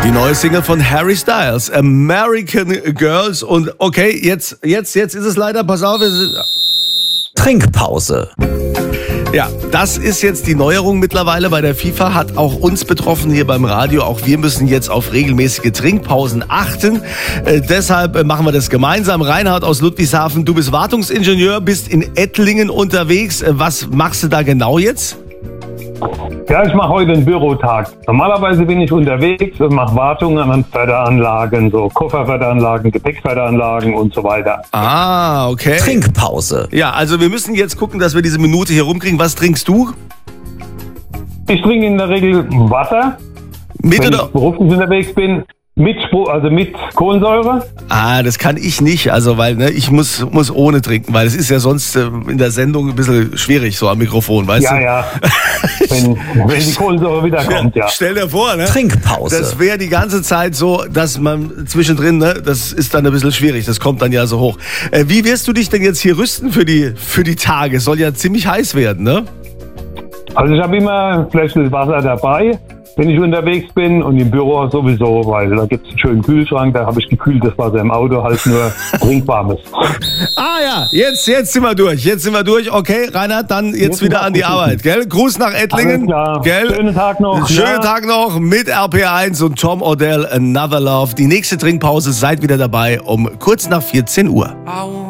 Die neue Single von Harry Styles, American Girls. Und okay, jetzt ist es leider, pass auf. Trinkpause. Ja, das ist jetzt die Neuerung mittlerweile bei der FIFA, hat auch uns betroffen hier beim Radio. Auch wir müssen jetzt auf regelmäßige Trinkpausen achten. Deshalb machen wir das gemeinsam. Reinhard aus Ludwigshafen, du bist Wartungsingenieur, bist in Ettlingen unterwegs. Was machst du da genau jetzt? Ja, ich mache heute einen Bürotag. Normalerweise bin ich unterwegs und mache Wartungen an Förderanlagen, so Kofferförderanlagen, Gepäckförderanlagen und so weiter. Ah, okay. Trinkpause. Ja, also wir müssen jetzt gucken, dass wir diese Minute hier rumkriegen. Was trinkst du? Ich trinke in der Regel Wasser, Mit wenn oder? ich beruflich unterwegs bin, mit Kohlensäure. Ah, das kann ich nicht, also weil ich muss ohne trinken, weil es ist ja sonst in der Sendung ein bisschen schwierig so am Mikrofon, weißt du? Ja. wenn die Kohlensäure wiederkommt, ja. Stell dir vor, ne? Trinkpause. Das wäre die ganze Zeit so, dass man zwischendrin, ne, das ist dann ein bisschen schwierig, das kommt dann ja so hoch. Wie wirst du dich denn jetzt hier rüsten für die Tage? Soll ja ziemlich heiß werden, ne? Also ich habe immer ein Fläschchen Wasser dabei, wenn ich unterwegs bin, und im Büro sowieso, weil da gibt es einen schönen Kühlschrank, da habe ich gekühltes Wasser im Auto, halt nur trinkbares. Ah ja, jetzt sind wir durch. Okay, Reinhard, dann jetzt wieder an die Arbeit, gell? Gruß nach Ettlingen, Alles klar. gell? Schönen Tag noch. Schönen Tag noch mit RPR1 und Tom Odell, Another Love. Die nächste Trinkpause, seid wieder dabei um kurz nach 14 Uhr.